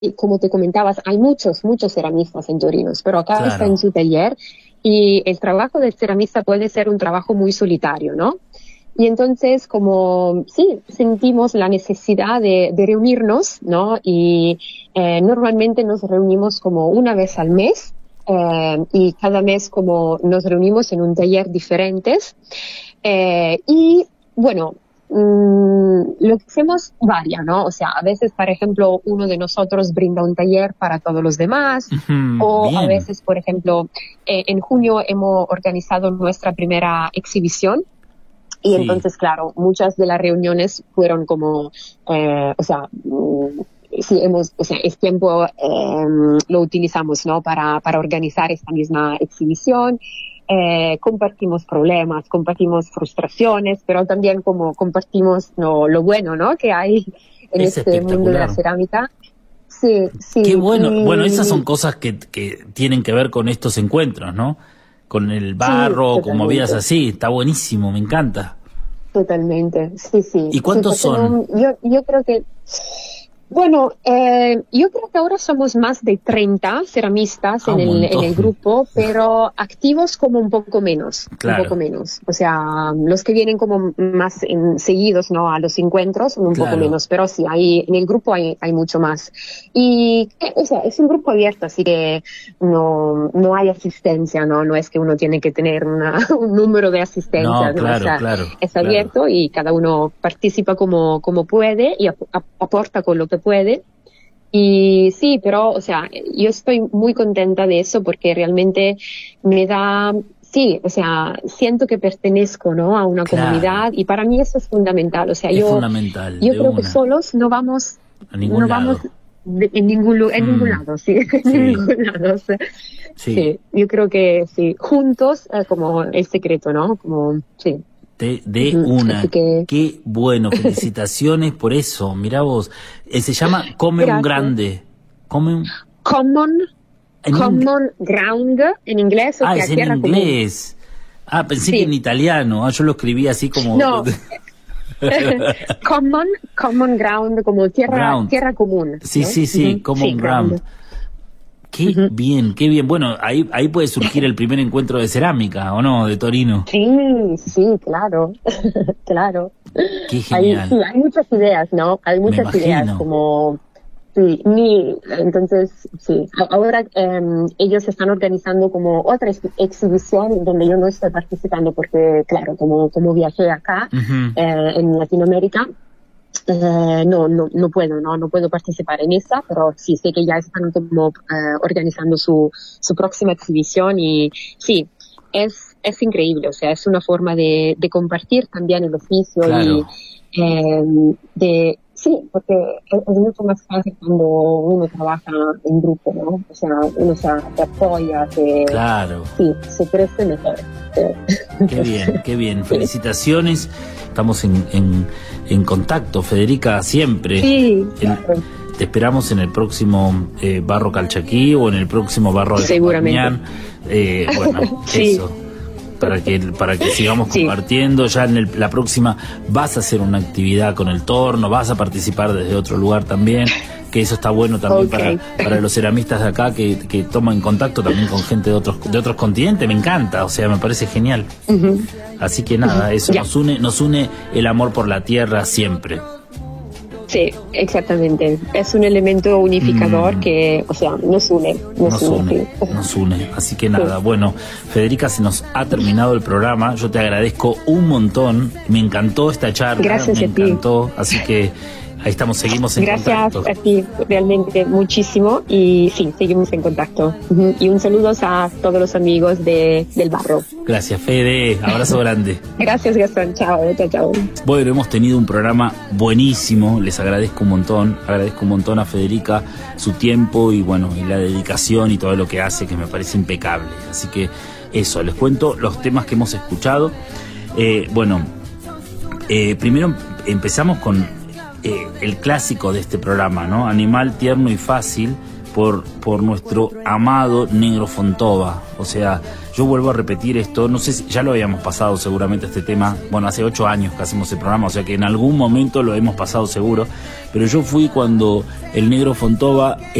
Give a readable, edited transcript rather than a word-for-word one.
y como te comentabas, hay muchos ceramistas en Torino, pero acá Claro. está en su taller y el trabajo del ceramista puede ser un trabajo muy solitario, ¿no? Y entonces, como sí, sentimos la necesidad de reunirnos, ¿no? Y normalmente nos reunimos como una vez al mes, y cada mes como nos reunimos en un taller diferentes. Y bueno, lo que hacemos varía, ¿no? O sea, a veces, por ejemplo, uno de nosotros brinda un taller para todos los demás, o a Bien. veces, por ejemplo, en junio hemos organizado nuestra primera exhibición. Y Sí. entonces, claro, muchas de las reuniones fueron como, o sea, sí, o sea, el tiempo lo utilizamos, ¿no? Para organizar esta misma exhibición. Compartimos problemas, compartimos frustraciones, pero también como compartimos lo bueno, ¿no? Que hay en Es este mundo de la espectacular. cerámica. Sí, sí. Qué bueno. Y- Bueno, esas son cosas que tienen que ver con estos encuentros, ¿no? Con el barro, con totalmente. movidas así. Está buenísimo, me encanta. Totalmente, sí, sí. ¿Y cuántos Sí, porque son? yo creo que, bueno, yo creo que ahora somos más de 30 ceramistas Ah, un en montón. el grupo, pero activos como un poco menos, Claro. un poco menos. O sea, los que vienen como más seguidos, ¿no? A los encuentros, un Claro. poco menos, pero sí, en el grupo hay mucho más. Y, o sea, es un grupo abierto, así que no hay asistencia, ¿no? No es que uno tiene que tener un número de asistencia, No, claro, O sea, claro, es claro. abierto y cada uno participa como puede y aporta con lo que puede. Y sí, pero, o sea, yo estoy muy contenta de eso porque realmente me da, sí, o sea, siento que pertenezco, ¿no? A una Claro. comunidad y para mí eso es fundamental. O sea, Es fundamental, yo de creo que una. solos no vamos, A ningún lado. en ningún lado, sí, en Sí. ningún lado. Sí. Sí. Sí, yo creo que sí, juntos como el secreto, ¿no? Como, sí. De Ujú, una. así que- Qué bueno, felicitaciones por eso. Mirá vos, se llama Come un Gracias. Grande. Come un... Common En ground en inglés, o sea, es en tierra común. inglés. Ah, pensé Sí. que en italiano. Yo lo escribí así como... No. common ground, como Ground. tierra común. Sí, ¿no? sí, sí, Ujú, Common sí, Ground. Qué bien, qué bien. Bueno, ahí puede surgir el primer encuentro de cerámica, ¿o no? De Torino. Sí, sí, claro, claro. Qué genial. Hay muchas ideas, ¿no? Hay muchas ideas imagino. como... Sí, entonces, sí. Ahora ellos están organizando como otra exhibición donde yo no estoy participando porque, claro, como viajé acá Ujú. en Latinoamérica, no puedo participar en esa, pero sí sé que ya están como organizando su próxima exhibición y sí, es increíble, o sea, es una forma de compartir también el oficio Claro. sí, porque es mucho más fácil cuando uno trabaja en grupo, ¿no? O sea, uno se apoya, Claro. sí, se crece mejor. Qué bien, qué bien. Felicitaciones. Estamos en contacto, Federica, siempre. Sí, claro. Te esperamos en el próximo Barro Calchaquí o en el próximo Barro de Seguramente. Campañán. Bueno, Sí. eso. Para que sigamos Sí. compartiendo. Ya en la próxima vas a hacer una actividad con el torno, vas a participar desde otro lugar también, que eso está bueno también Ok. para los ceramistas de acá que toman contacto también con gente de otros continentes. Me encanta, o sea, me parece genial. Ujú. Así que nada, eso Ya. nos une el amor por la tierra siempre. Sí, exactamente. Es un elemento unificador que, o sea, nos une. Nos une. Así que nada, bueno, Federica, se nos ha terminado el programa. Yo te agradezco un montón. Me encantó esta charla. Gracias me a ti. encantó. Así que ahí estamos, seguimos en Gracias contacto. a ti, realmente muchísimo. Y sí, seguimos en contacto. Ujú. Y un saludo a todos los amigos del barro. Gracias, Fede. Abrazo grande. Gracias, Gastón. Chao, chao, chao. Bueno, hemos tenido un programa buenísimo, les agradezco un montón a Federica su tiempo y bueno, y la dedicación y todo lo que hace, que me parece impecable. Así que eso, les cuento los temas que hemos escuchado. Primero empezamos con el clásico de este programa, ¿no? Animal tierno y fácil, por nuestro amado Negro Fontova. O sea, yo vuelvo a repetir esto, no sé si ya lo habíamos pasado seguramente este tema, bueno, hace 8 años que hacemos el programa, o sea que en algún momento lo hemos pasado seguro, pero yo fui cuando el Negro Fontova